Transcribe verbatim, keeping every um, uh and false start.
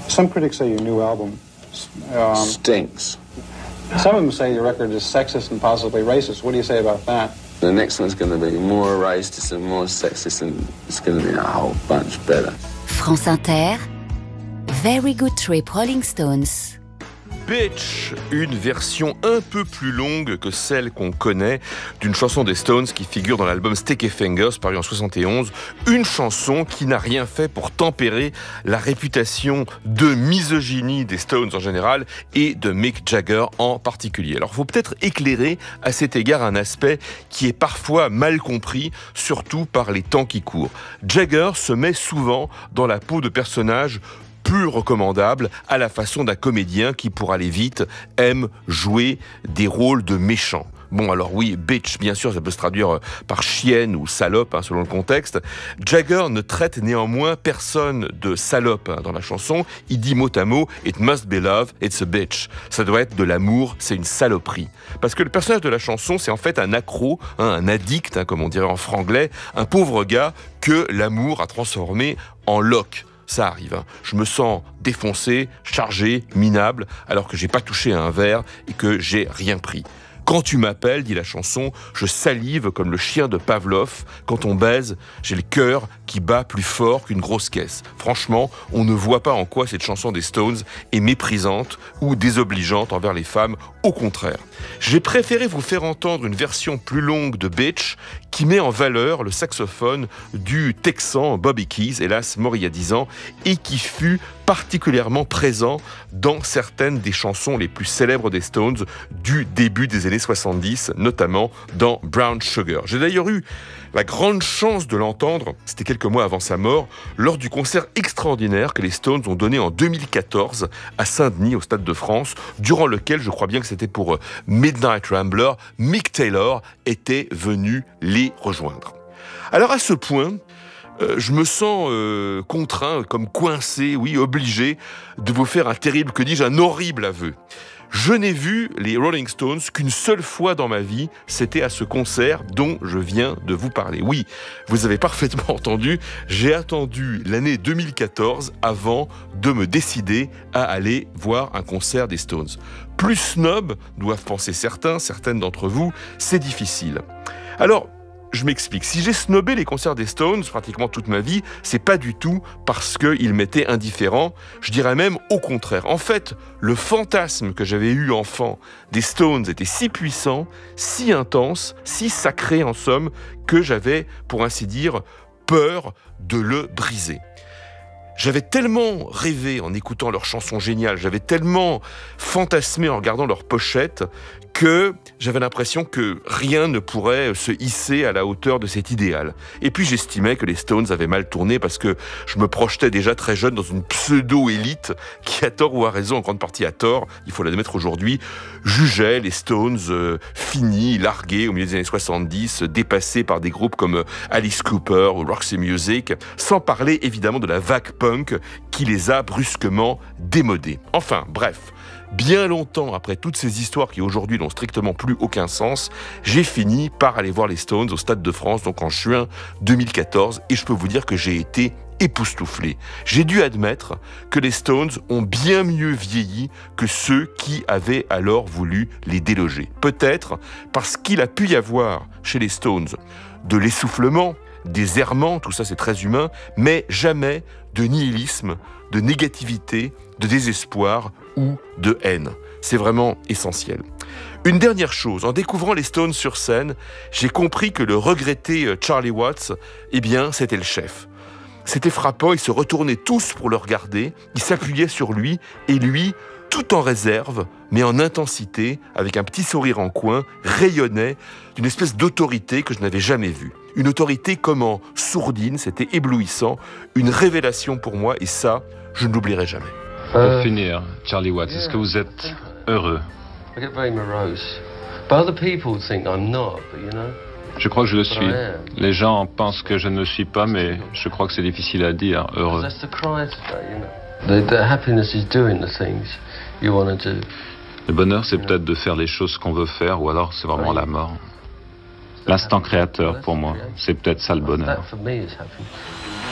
Some critics say your new album um, stinks. Some of them say your record is sexist and possibly racist. What do you say about that? The next one's going to be more racist and more sexist, and it's going to be a whole bunch better. France Inter, Very Good Trip, Rolling Stones. Bitch, une version un peu plus longue que celle qu'on connaît d'une chanson des Stones qui figure dans l'album Sticky Fingers paru en soixante et onze, une chanson qui n'a rien fait pour tempérer la réputation de misogynie des Stones en général et de Mick Jagger en particulier. Alors il faut peut-être éclairer à cet égard un aspect qui est parfois mal compris, surtout par les temps qui courent. Jagger se met souvent dans la peau de personnages peu recommandable à la façon d'un comédien qui, pour aller vite, aime jouer des rôles de méchants. Bon, alors oui, bitch, bien sûr, ça peut se traduire par chienne ou salope, hein, selon le contexte. Jagger ne traite néanmoins personne de salope hein, dans la chanson. Il dit mot à mot « It must be love, it's a bitch ». Ça doit être de l'amour, c'est une saloperie. Parce que le personnage de la chanson, c'est en fait un accro, hein, un addict, hein, comme on dirait en franglais, un pauvre gars que l'amour a transformé en loque. Ça arrive, hein. Je me sens défoncé, chargé, minable, alors que j'ai pas touché à un verre et que j'ai rien pris. Quand tu m'appelles, dit la chanson, je salive comme le chien de Pavlov. Quand on baise, j'ai le cœur qui bat plus fort qu'une grosse caisse. Franchement, on ne voit pas en quoi cette chanson des Stones est méprisante ou désobligeante envers les femmes. Au contraire. J'ai préféré vous faire entendre une version plus longue de Bitch qui met en valeur le saxophone du Texan Bobby Keys, hélas mort il y a dix ans, et qui fut particulièrement présent dans certaines des chansons les plus célèbres des Stones du début des années soixante-dix, notamment dans Brown Sugar. J'ai d'ailleurs eu la grande chance de l'entendre, c'était quelques mois avant sa mort, lors du concert extraordinaire que les Stones ont donné en deux mille quatorze à Saint-Denis, au Stade de France, durant lequel, je crois bien que c'était pour Midnight Rambler, Mick Taylor était venu les rejoindre. Alors à ce point, Euh, je me sens euh, contraint, comme coincé, oui, obligé de vous faire un terrible, que dis-je, un horrible aveu. Je n'ai vu les Rolling Stones qu'une seule fois dans ma vie, c'était à ce concert dont je viens de vous parler. Oui, vous avez parfaitement entendu, j'ai attendu l'année deux mille quatorze avant de me décider à aller voir un concert des Stones. Plus snob, doivent penser certains, certaines d'entre vous, c'est difficile. Alors, je m'explique. Si j'ai snobé les concerts des Stones pratiquement toute ma vie, c'est pas du tout parce qu'ils m'étaient indifférents. Je dirais même au contraire. En fait, le fantasme que j'avais eu enfant des Stones était si puissant, si intense, si sacré en somme, que j'avais, pour ainsi dire, peur de le briser. J'avais tellement rêvé en écoutant leurs chansons géniales, j'avais tellement fantasmé en regardant leurs pochettes que j'avais l'impression que rien ne pourrait se hisser à la hauteur de cet idéal. Et puis j'estimais que les Stones avaient mal tourné parce que je me projetais déjà très jeune dans une pseudo-élite qui, à tort ou à raison, en grande partie à tort, il faut l'admettre aujourd'hui, jugeait les Stones euh, finis, largués au milieu des années soixante-dix, dépassés par des groupes comme Alice Cooper ou Roxy Music, sans parler évidemment de la vague punk qui les a brusquement démodés. Enfin, bref. Bien longtemps après toutes ces histoires qui aujourd'hui n'ont strictement plus aucun sens, j'ai fini par aller voir les Stones au Stade de France, donc en juin deux mille quatorze, et je peux vous dire que j'ai été époustouflé. J'ai dû admettre que les Stones ont bien mieux vieilli que ceux qui avaient alors voulu les déloger. Peut-être parce qu'il a pu y avoir chez les Stones de l'essoufflement, des errements, tout ça c'est très humain, mais jamais de nihilisme, de négativité, de désespoir ou de haine. C'est vraiment essentiel. Une dernière chose, en découvrant les Stones sur scène, j'ai compris que le regretté Charlie Watts, eh bien, c'était le chef. C'était frappant, ils se retournaient tous pour le regarder, ils s'appuyaient sur lui, et lui, tout en réserve, mais en intensité, avec un petit sourire en coin, rayonnait d'une espèce d'autorité que je n'avais jamais vue. Une autorité comme en sourdine, c'était éblouissant, une révélation pour moi, et ça, je ne l'oublierai jamais. Pour finir, Charlie Watts, est-ce que vous êtes heureux? I get very morose. But other people think I'm not, but you know. Je crois que je le suis. Les gens pensent que je ne le suis pas, mais je crois que c'est difficile à dire, heureux. That's the cry today, you know. The, the happiness is doing the things you want to do. Le bonheur, c'est peut-être de faire les choses qu'on veut faire, ou alors c'est vraiment la mort. L'instant créateur, pour moi, c'est peut-être ça le bonheur.